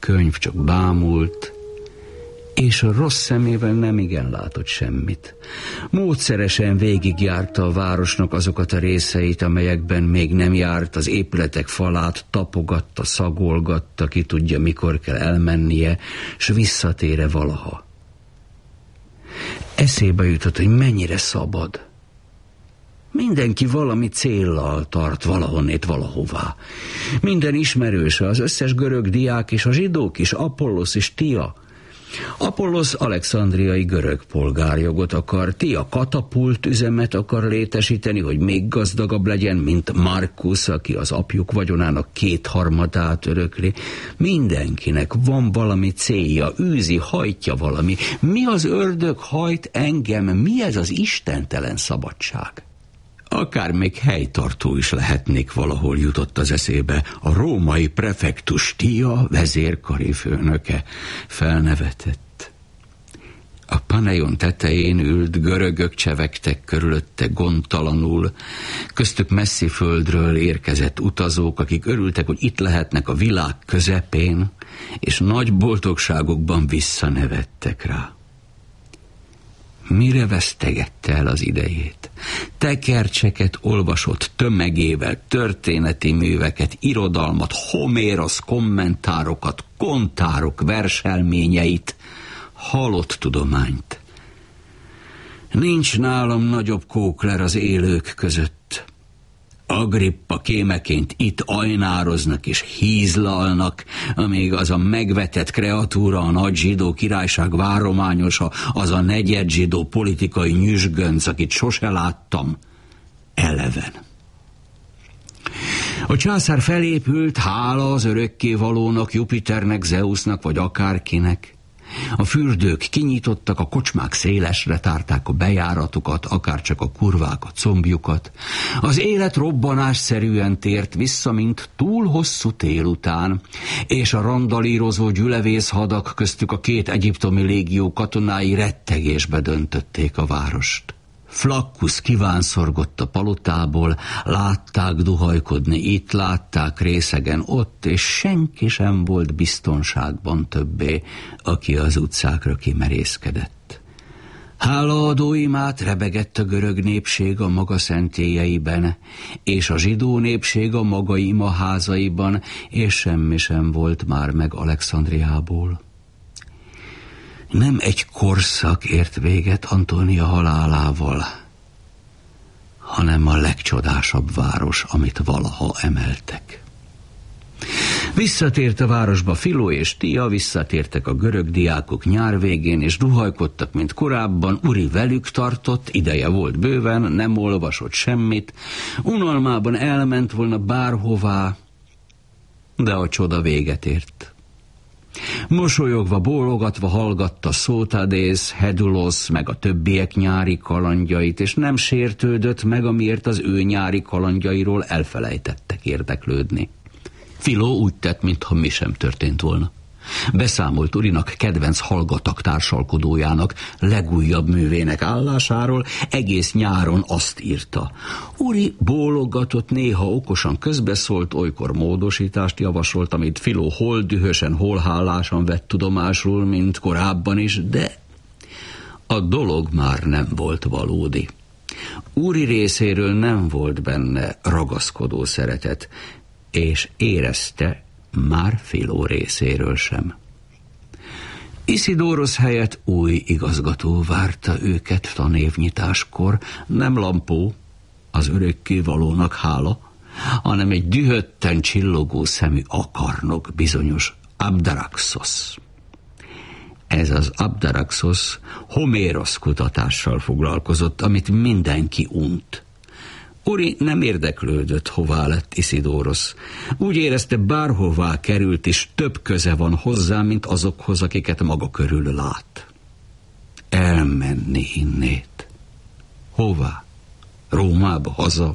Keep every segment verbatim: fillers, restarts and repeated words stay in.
könyv csak bámult, és a rossz szemével nem igen látott semmit. Módszeresen végigjárta a városnak azokat a részeit, amelyekben még nem járt, az épületek falát tapogatta, szagolgatta, ki tudja, mikor kell elmennie, s visszatére valaha. Eszébe jutott, hogy mennyire szabad. Mindenki valami céllal tart valahonnét valahová. Minden ismerőse, az összes görög diák és a zsidók is, Apollosz és Tia. Apollosz alexandriai görög polgárjogot akar, Tia katapult üzemet akar létesíteni, hogy még gazdagabb legyen, mint Markus, aki az apjuk vagyonának kétharmadát örökli. Mindenkinek van valami célja, űzi, hajtja valami. Mi az ördög hajt engem? Mi ez az istentelen szabadság? Akár még helytartó is lehetnék, valahol jutott az eszébe. A római prefektus Tia vezérkari főnöke felnevetett. A Paneion tetején ült, görögök csevegtek körülötte gondtalanul, köztük messzi földről érkezett utazók, akik örültek, hogy itt lehetnek a világ közepén, és nagy boldogságukban visszanevettek rá. Mire vesztegette el az idejét? Tekercseket olvasott tömegével, történeti műveket, irodalmat, Homérosz kommentárokat, kontárok verselményeit, halott tudományt. Nincs nálam nagyobb kókler az élők között. Agrippa kémeként itt ajnároznak és hízlalnak, amíg az a megvetett kreatúra, a nagy zsidó királyság várományosa, az a negyed zsidó politikai nyüzsgönc, akit sose láttam, eleven. A császár felépült, hála az örökkévalónak, Jupiternek, Zeusnak vagy akárkinek. A fürdők kinyitottak, a kocsmák szélesre tárták a bejáratukat, akár csak a kurvák a combjukat. Az élet robbanásszerűen tért vissza, mint túl hosszú tél után, és a randalírozó gyülevészhadak, köztük a két egyiptomi légió katonái rettegésbe döntötték a várost. Flaccus kívánszorgott a palotából, látták duhajkodni itt, látták részegen ott, és senki sem volt biztonságban többé, aki az utcákra kimerészkedett. Hálaadó imát rebegett a görög népség a maga szentélyeiben, és a zsidó népség a maga imaházaiban, és semmi sem volt már meg Alexandriából. Nem egy korszak ért véget Antónia halálával, hanem a legcsodásabb város, amit valaha emeltek. Visszatért a városba Philo és Tia, visszatértek a görög diákok nyár végén, és duhajkodtak, mint korábban. Uri velük tartott, ideje volt bőven, nem olvasott semmit, unalmában elment volna bárhová, de a csoda véget ért. Mosolyogva, bólogatva hallgatta Szótadész, Hedulosz, meg a többiek nyári kalandjait, és nem sértődött meg, amiért az ő nyári kalandjairól elfelejtettek érdeklődni. Philo úgy tett, mintha mi sem történt volna. Beszámolt Urinak kedvenc hallgatak társalkodójának legújabb művének állásáról, egész nyáron azt írta. Uri bólogatott, néha okosan közbeszólt, olykor módosítást javasolt, amit Philo hol dühösen, hol hálásan vett tudomásul, mint korábban is, de a dolog már nem volt valódi. Uri részéről nem volt benne ragaszkodó szeretet, és érezte, már Philo részéről sem. Isidórosz helyett új igazgató várta őket tanévnyitáskor, nem Lampó, az örökkévalónak hála, hanem egy dühötten csillogó szemű akarnok, bizonyos Abdaraxosz. Ez az Abdaraxosz Homérosz kutatással foglalkozott, amit mindenki unt. Uri nem érdeklődött, hová lett Isidórosz. Úgy érezte, bárhová került, és több köze van hozzá, mint azokhoz, akiket maga körül lát. Elmenni innét. Hová? Rómába, haza?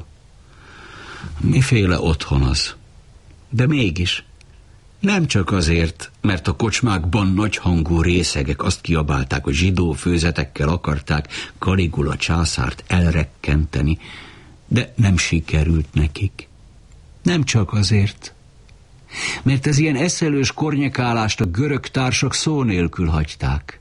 Miféle otthon az? De mégis. Nem csak azért, mert a kocsmákban nagyhangú részegek azt kiabálták, hogy zsidó főzetekkel akarták Caligula császárt elrekkenteni, de nem sikerült nekik. Nem csak azért, mert az ilyen eszelős kornyekálást a görög társak szó nélkül hagyták.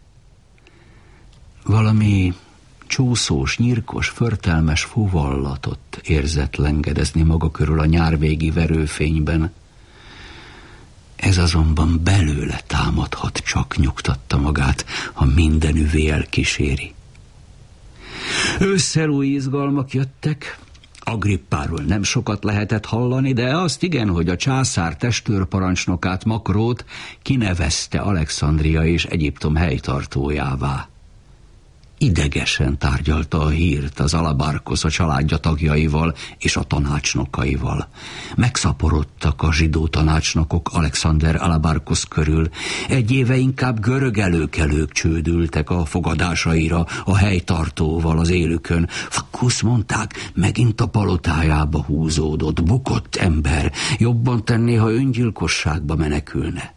Valami csúszós, nyírkos, förtelmes fuvallatot érzett lengedezni maga körül a nyárvégi verőfényben. Ez azonban belőle támadhat, csak nyugtatta magát, ha mindenüvé elkíséri. Ősszel új izgalmak jöttek. Agrippáról nem sokat lehetett hallani, de azt igen, hogy a császár testőrparancsnokát, Makrót kinevezte Alexandria és Egyiptom helytartójává. Idegesen tárgyalta a hírt az Alabarkosz a családja tagjaival és a tanácsnokaival. Megszaporodtak a zsidó tanácsnokok Alexander Alabarkosz körül. Egy éve inkább görög előkelők csődültek a fogadásaira a helytartóval az élükön. Flaccus, mondták, megint a palotájába húzódott, bukott ember. Jobban tenné, ha öngyilkosságba menekülne.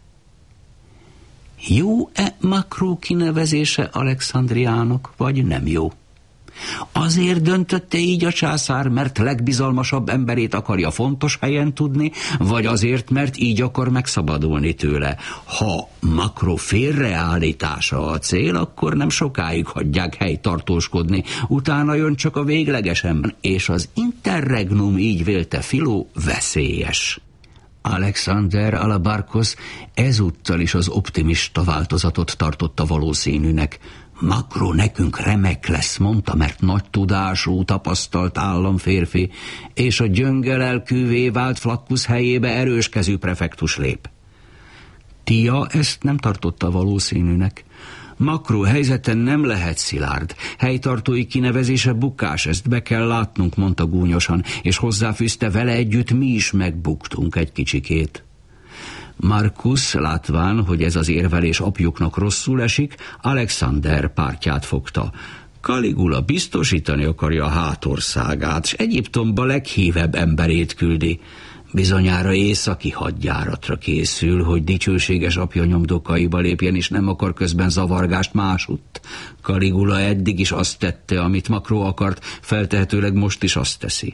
Jó-e Makró kinevezése Alexandriának, vagy nem jó? Azért döntötte így a császár, mert legbizalmasabb emberét akarja fontos helyen tudni, vagy azért, mert így akar megszabadulni tőle? Ha Makró félreállítása a cél, akkor nem sokáig hagyják helytartóskodni, utána jön csak a véglegesen, és az interregnum, így vélte Philó, veszélyes. Alexander Alabarkosz ezúttal is az optimista változatot tartotta valószínűnek. Makró nekünk remek lesz, mondta, mert nagy tudású, tapasztalt államférfi, és a gyönge lelkűvé vált Flaccus helyébe erőskezű prefektus lép. Tia ezt nem tartotta valószínűnek. Makró helyzete nem lehet szilárd. Helytartói kinevezése bukás, ezt be kell látnunk, mondta gúnyosan, és hozzáfűzte, vele együtt mi is megbuktunk egy kicsikét. Marcus, látván, hogy ez az érvelés apjuknak rosszul esik, Alexander pártját fogta. Caligula biztosítani akarja a hátországát, s Egyiptomba leghívebb emberét küldi. Bizonyára északi hadjáratra készül, hogy dicsőséges apja nyomdokaiba lépjen, és nem akar közben zavargást másutt. Caligula eddig is azt tette, amit Makró akart, feltehetőleg most is azt teszi.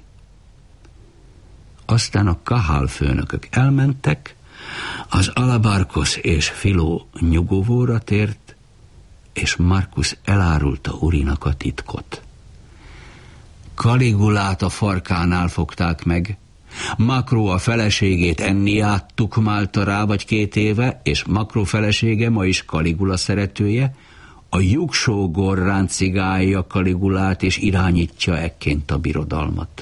Aztán a kahál főnökök elmentek, az Alabarkosz és Philó nyugovóra tért, és Marcus elárulta Urinak a titkot. Caligulát a farkánál fogták meg, Makró a feleségét Enniát tukmálta rá vagy két éve, és Makró felesége ma is Caligula szeretője, a jugsógor ráncigálja Caligulát és irányítja ekként a birodalmat.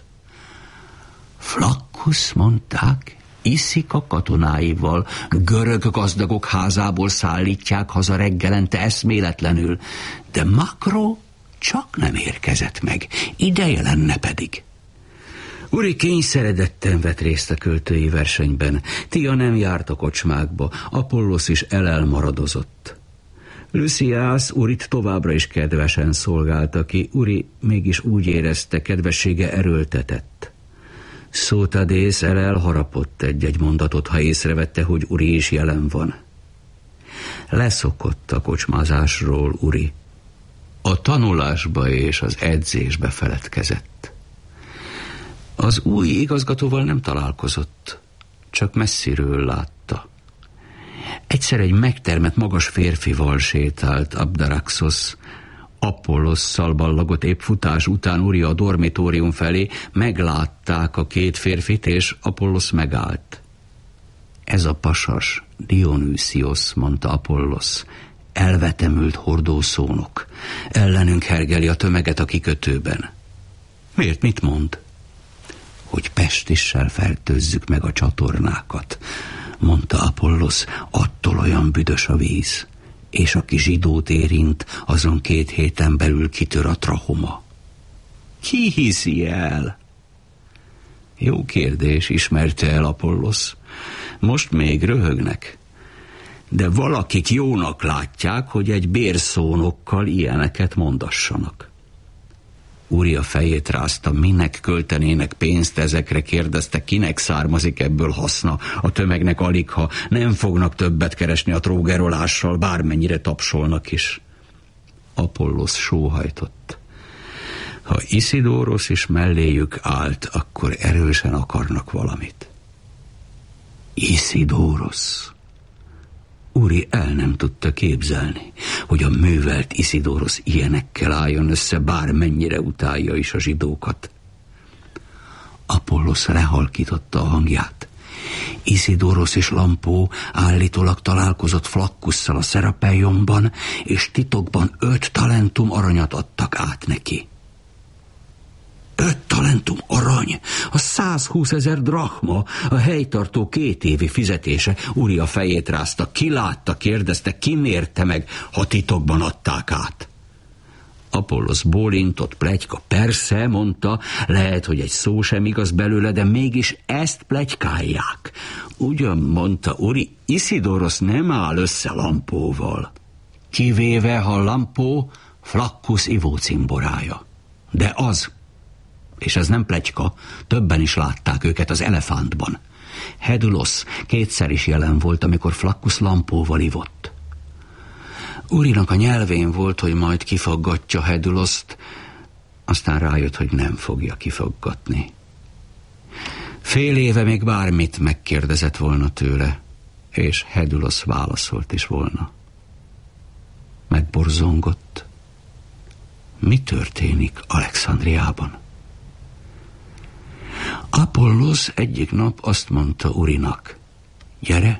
Flaccus, mondták, iszik a katonáival, görög gazdagok házából szállítják haza reggelente eszméletlenül, de Makró csak nem érkezett meg, ideje lenne pedig. Uri kényszeredetten vett részt a költői versenyben. Tia nem járt a kocsmákba, Apollos is elelmaradozott. Lysias Urit továbbra is kedvesen szolgálta ki, Uri mégis úgy érezte, kedvessége erőltetett. Szótadész elharapott egy-egy mondatot, ha észrevette, hogy Uri is jelen van. Leszokott a kocsmázásról Uri. A tanulásba és az edzésbe feledkezett. Az új igazgatóval nem találkozott, csak messziről látta. Egyszer egy megtermett magas férfival sétált Abdaraxos. Apollosszal ballagott épp futás után Uri a dormitórium felé, meglátták a két férfit, és Apollos megállt. Ez a pasas, Dionysios, mondta Apollos, elvetemült hordószónok. Ellenünk hergeli a tömeget a kikötőben. Miért, mit mond? Hogy pestissel fertőzzük meg a csatornákat, mondta Apollos, attól olyan büdös a víz, és aki zsidót érint, azon két héten belül kitör a trahoma. Ki hiszi el? Jó kérdés, ismerte el Apollos. Most még röhögnek. De valakik jónak látják, hogy egy bérszónokkal ilyeneket mondassanak. Uri a fejét rázta, minek költenének pénzt ezekre, kérdezte, kinek származik ebből haszna. A tömegnek alig, ha nem fognak többet keresni a trógerolással, bármennyire tapsolnak is. Apollos sóhajtott. Ha Isidórosz is melléjük állt, akkor erősen akarnak valamit. Isidórosz. Uri el nem tudta képzelni, hogy a művelt Isidórosz ilyenekkel álljon össze, bármennyire utálja is a zsidókat. Apollosz lehalkította a hangját. Isidórosz és Lampó állítólag találkozott Flakkusszal a Szerapeionban, és titokban öt talentum aranyat adtak át neki. Öt talentum arany, a százhúszezer drachma, a helytartó két évi fizetése. Uri a fejét rázta, ki látta, kérdezte, ki mérte meg, ha titokban adták át. Apollosz bólintott, pletyka, persze, mondta, lehet, hogy egy szó sem igaz belőle, de mégis ezt pletykálják. Ugyan, mondta Uri, Isidórosz nem áll össze Lampóval. Kivéve, ha Lampó Flakkusz ivócimborája. De az, és ez nem pletyka, többen is látták őket az Elefántban. Hedulosz kétszer is jelen volt, amikor Flakkusz Lampóval ivott. Urinak a nyelvén volt, hogy majd kifaggatja Heduloszt, aztán rájött, hogy nem fogja kifaggatni. Fél éve még bármit megkérdezett volna tőle, és Hedulosz válaszolt is volna. Megborzongott. Mi történik Alexandriában? Apollosz egyik nap azt mondta Urinak, gyere.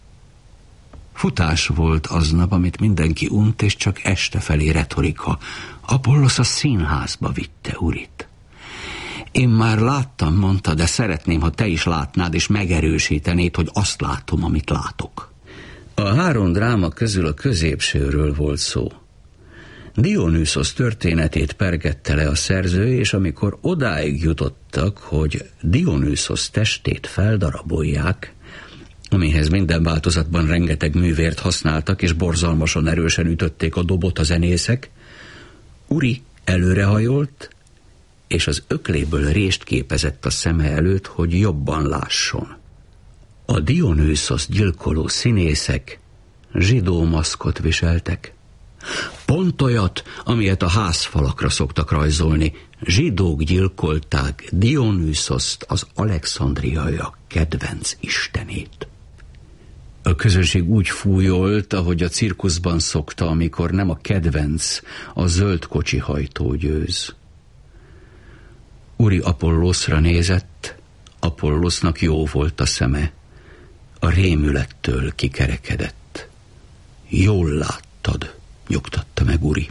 Futás volt aznap, amit mindenki unt, és csak este felé retorika. Apollosz a színházba vitte Urit. Én már láttam, mondta, de szeretném, ha te is látnád, és megerősítenéd, hogy azt látom, amit látok. A három dráma közül a középsőről volt szó. Dionüszosz történetét pergette le a szerző, és amikor odáig jutottak, hogy Dionüszosz testét feldarabolják, amihez minden változatban rengeteg művért használtak, és borzalmasan erősen ütötték a dobot a zenészek, Uri előrehajolt, és az ökléből rést képezett a szeme előtt, hogy jobban lásson. A Dionüszosz gyilkoló színészek zsidó maszkot viseltek. Pont olyat, amilyet a házfalakra szoktak rajzolni. Zsidók gyilkolták Dionüszoszt, az alexandriaiak kedvenc istenét. A közönség úgy fújolt, ahogy a cirkuszban szokta, amikor nem a kedvenc, a zöld kocsihajtó győz. Uri Apolloszra nézett, Apollosznak jó volt a szeme. A rémülettől kikerekedett. Jól láttad, nyugtatta meg Uri.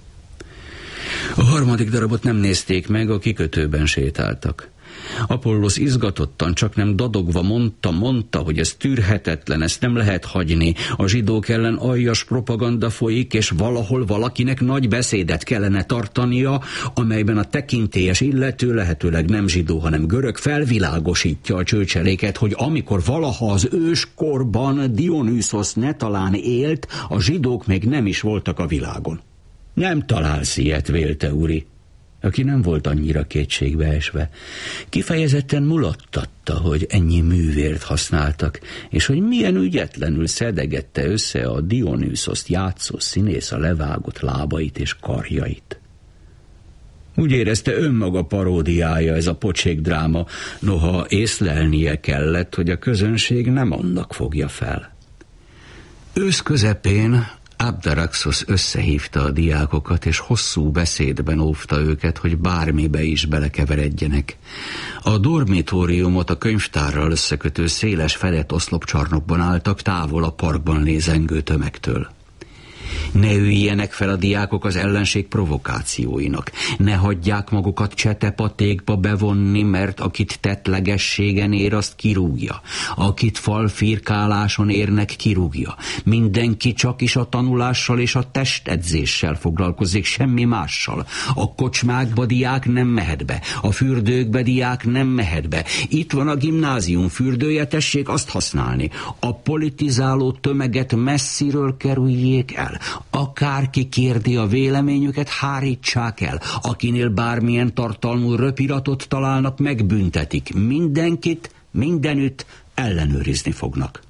A harmadik darabot nem nézték meg, a kikötőben sétáltak. Apollosz izgatottan, csak nem dadogva mondta, mondta, hogy ez tűrhetetlen, ezt nem lehet hagyni. A zsidók ellen aljas propaganda folyik, és valahol valakinek nagy beszédet kellene tartania, amelyben a tekintélyes illető, lehetőleg nem zsidó, hanem görög, felvilágosítja a csőcseléket, hogy amikor valaha az őskorban Dionüszosz ne talán élt, a zsidók még nem is voltak a világon. Nem találsz ilyet, vélte Uri, aki nem volt annyira kétségbe esve. Kifejezetten mulattatta, hogy ennyi művért használtak, és hogy milyen ügyetlenül szedegette össze a Dionüszoszt játszó színész a levágott lábait és karjait. Úgy érezte, önmaga paródiája ez a pocsék dráma, noha észlelnie kellett, hogy a közönség nem annak fogja fel. Ősz közepén Abdaraxosz összehívta a diákokat, és hosszú beszédben óvta őket, hogy bármibe is belekeveredjenek. A dormitóriumot a könyvtárral összekötő széles fedett oszlopcsarnokban álltak, távol a parkban lézengő tömegtől. Ne üljenek fel a diákok az ellenség provokációinak. Ne hagyják magukat csetepatékba bevonni, mert akit tettlegességen ér, azt kirúgja. Akit falfirkáláson érnek, kirúgja. Mindenki csak is a tanulással és a testedzéssel foglalkozik, semmi mással. A kocsmákba diák nem mehet be, a fürdőkbe diák nem mehet be. Itt van a gimnázium fürdője, tessék azt használni. A politizáló tömeget messziről kerüljék el. Akárki kérdi a véleményüket, hárítsák el. Akinél bármilyen tartalmú röpiratot találnak, megbüntetik. Mindenkit, mindenütt ellenőrizni fognak.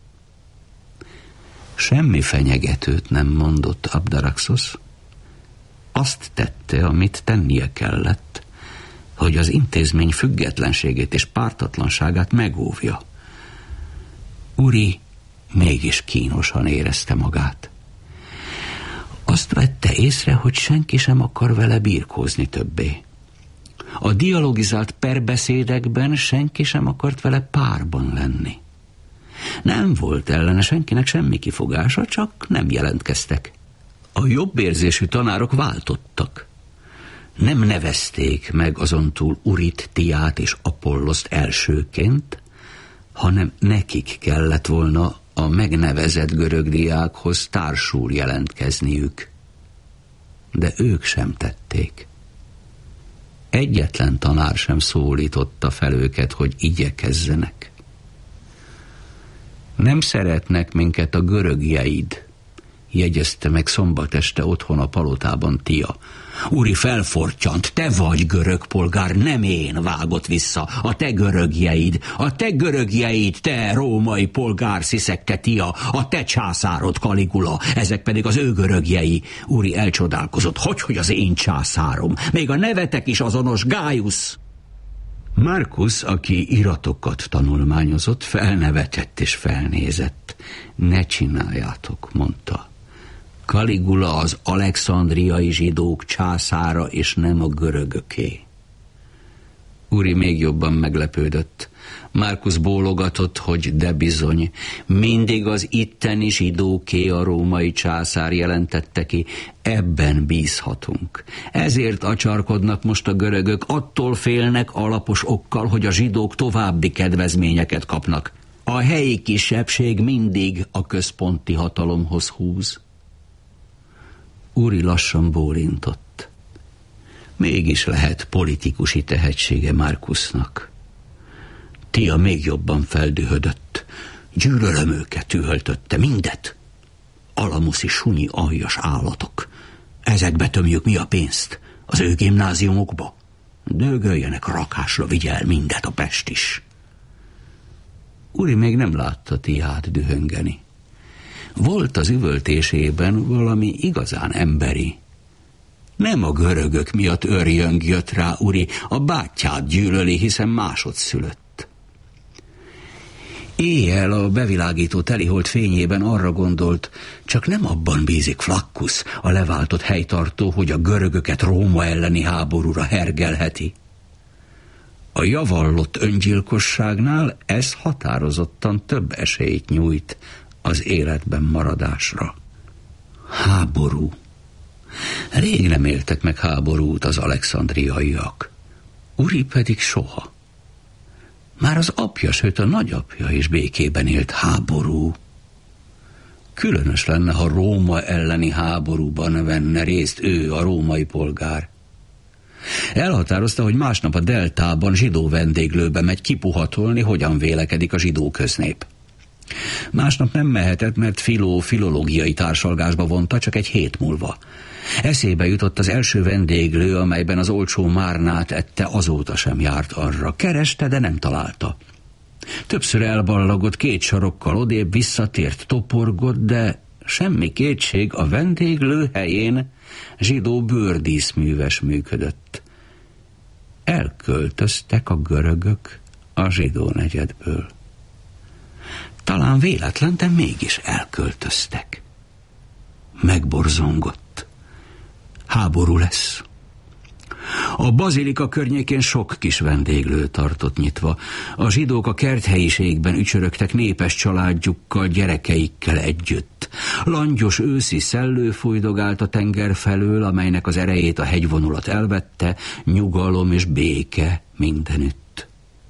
Semmi fenyegetőt nem mondott Abdaraxosz. Azt tette, amit tennie kellett, hogy az intézmény függetlenségét és pártatlanságát megóvja. Uri mégis kínosan érezte magát. Azt vette észre, hogy senki sem akar vele birkózni többé. A dialogizált perbeszédekben senki sem akart vele párban lenni. Nem volt ellene senkinek semmi kifogása, csak nem jelentkeztek. A jobbérzésű tanárok váltottak. Nem nevezték meg azontúl Urit, Tiát és Apolloszt elsőként, hanem nekik kellett volna a megnevezett görög diákhoz társul jelentkezniük. De ők sem tették. Egyetlen tanár sem szólította fel őket, hogy igyekezzenek. Nem szeretnek minket a görögjeid, jegyezte meg szombat este otthon a palotában Tia. Uri felfortyant, te vagy görög polgár, nem én, vágott vissza. A te görögjeid, a te görögjeid, te római polgár, sziszegte Tia, a te császárod Kaligula, ezek pedig az ő görögjei. Uri elcsodálkozott, hogy, hogy az én császárom, még a nevetek is azonos, Gájusz. Markus, aki iratokat tanulmányozott, felnevetett és felnézett. Ne csináljátok, mondta. Kaligula az alexandriai zsidók császára, és nem a görögöké. Uri még jobban meglepődött. Markus bólogatott, hogy de bizony, mindig az itteni zsidóké a római császár, jelentette ki, ebben bízhatunk. Ezért acsarkodnak most a görögök, attól félnek alapos okkal, hogy a zsidók további kedvezményeket kapnak. A helyi kisebbség mindig a központi hatalomhoz húz. Uri lassan bólintott. Mégis lehet politikusi tehetsége Markusnak. Tia még jobban feldühödött. Gyűlölöm őket, üvöltötte, mindet. Alamuszi sunyi aljas állatok. Ezekbe tömjük mi a pénzt? Az ő gimnáziumokba? Dögöljenek rakásra, vigyel mindet a Pest is. Uri még nem látta Tiát dühöngeni. Volt az üvöltésében valami igazán emberi. Nem a görögök miatt örjöng jött rá Uri, a bátyját gyűlöli, hiszen másodszülött. Éjjel a bevilágító telihold fényében arra gondolt, csak nem abban bízik Flaccus, a leváltott helytartó, hogy a görögöket Róma elleni háborúra hergelheti. A javallott öngyilkosságnál ez határozottan több esélyt nyújt az életben maradásra. Háború. Rég nem éltek meg háborút az alexandriaiak. Uri pedig soha. Már az apja, sőt a nagyapja is békében élt. Háború. Különös lenne, ha Róma elleni háborúban venne részt ő, a római polgár. Elhatározta, hogy másnap a deltában zsidó vendéglőbe megy kipuhatolni, hogyan vélekedik a zsidó köznép. Másnap nem mehetett, mert Filó filológiai társalgásba vonta, csak egy hét múlva. Eszébe jutott az első vendéglő, amelyben az olcsó márnát ette, azóta sem járt arra. Kereste, de nem találta. Többször elballagott, két sarokkal odébb visszatért, toporgott, de semmi kétség, a vendéglő helyén zsidó bőrdíszműves működött. Elköltöztek a görögök a zsidó negyedből. Talán véletlen, de mégis elköltöztek. Megborzongott. Háború lesz. A bazilika környékén sok kis vendéglő tartott nyitva. A zsidók a kerthelyiségben ücsörögtek népes családjukkal, gyerekeikkel együtt. Langyos őszi szellő fújdogált a tenger felől, amelynek az erejét a hegyvonulat elvette, nyugalom és béke mindenütt.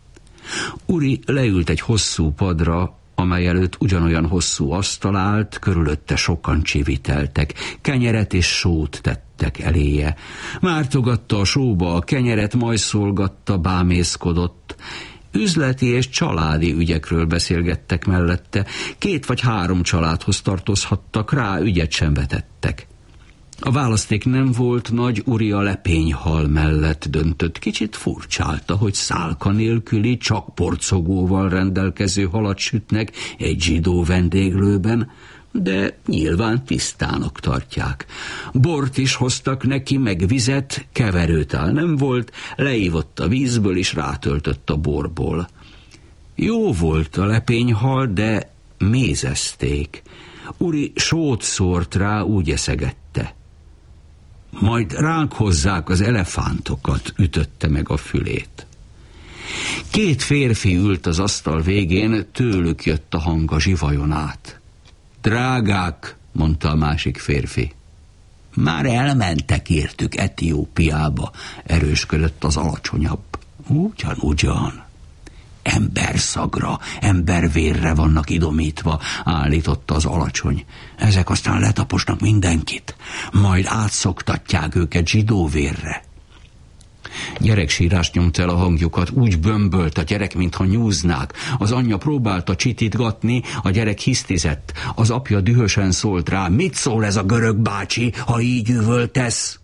Uri leült egy hosszú padra, amely előtt ugyanolyan hosszú asztal állt, körülötte sokan csiviteltek, kenyeret és sót tettek eléje. Mártogatta a sóba a kenyeret, majszolgatta, bámészkodott. Üzleti és családi ügyekről beszélgettek mellette, két vagy három családhoz tartozhattak, rá ügyet sem vetettek. A választék nem volt nagy, Uri a lepényhal mellett döntött. Kicsit furcsálta, hogy szálka nélküli, csak porcogóval rendelkező halat sütnek egy zsidó vendéglőben, de nyilván tisztának tartják. Bort is hoztak neki, meg vizet, keverőtál nem volt, leívott a vízből és rátöltött a borból. Jó volt a lepényhal, de mézezték. Uri sót szórt rá, úgy eszegette. Majd ránk hozzák az elefántokat, ütötte meg a fülét. Két férfi ült az asztal végén, tőlük jött a hang a zsivajon át. Drágák, mondta a másik férfi. Már elmentek értük Etiópiába, erősködött az alacsonyabb. Ugyan, ugyan. Emberszagra, embervérre vannak idomítva, állította az alacsony. Ezek aztán letaposnak mindenkit, majd átszoktatják őket zsidóvérre. Gyereksírás nyomta el a hangjukat, úgy bömbölt a gyerek, mintha nyúznák. Az anyja próbálta csitítgatni, a gyerek hisztizett. Az apja dühösen szólt rá, mit szól ez a görög bácsi, ha így üvöltesz?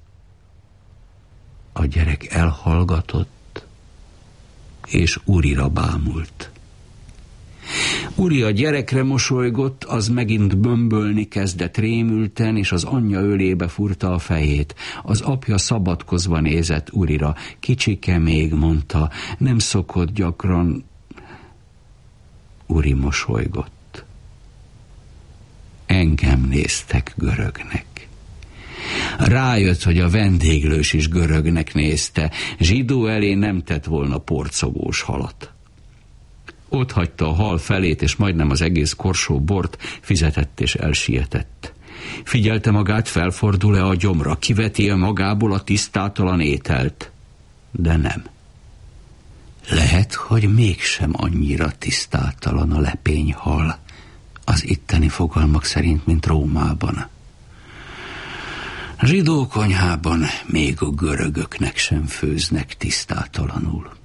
A gyerek elhallgatott, és Urira bámult. Uri a gyerekre mosolygott, az megint bömbölni kezdett rémülten, és az anyja ölébe furta a fejét. Az apja szabadkozva nézett Urira. Kicsike még, mondta, nem szokott gyakran. Uri mosolygott. Engem néztek görögnek. Rájött, hogy a vendéglős is görögnek nézte. Zsidó elé nem tett volna porcogós halat. Ott hagyta a hal felét, és majdnem az egész korsó bort, fizetett és elsietett. Figyelte magát, felfordul-e a gyomra, kiveti-e magából a tisztátalan ételt. De nem. Lehet, hogy mégsem annyira tisztátalan a lepényhal, az itteni fogalmak szerint, mint Rómában. Zsidó konyhában még a görögöknek sem főznek tisztátalanul.